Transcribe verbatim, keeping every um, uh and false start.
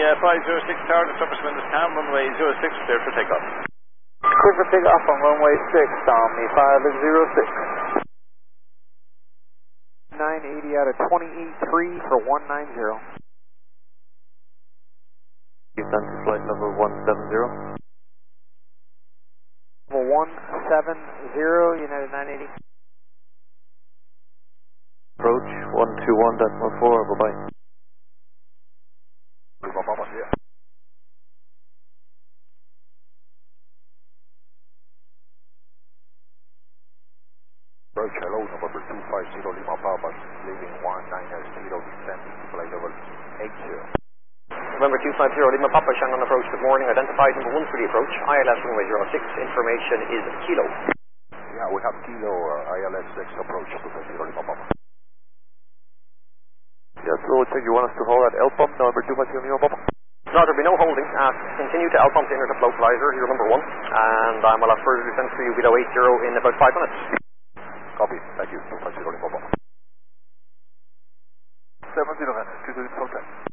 uh, five zero six tower to Surface Windows Cam, runway zero six, clear for takeoff. Clear for takeoff on runway six, on the five zero six. nine eighty out of twenty-eight three for one nine zero. Houston to flight level one seven zero. Level one seven zero, United nine eighty. Approach one two one decimal four, bye bye. Lima Papa, yeah. Approach, hello, November two five zero Lima Papa, leaving one nine zero, descending to flight level eight zero. November two five zero Lima Papa, Shannon approach, good morning, identified number one for the approach, I L S runway zero six, information is Kilo. Yeah, we have Kilo, uh, I L S six approach two five zero Lima Papa. Yes, hello, check, you want us to hold at L pump, November two five zero Lima Papa? No, there'll be no holding. Uh, continue to L pump to enter the floatalizer, you're number one, and um, I'll have further descent for you below eight zero in about five minutes. Copy, thank you, two five zero Lima Papa. seven zero, two two contact.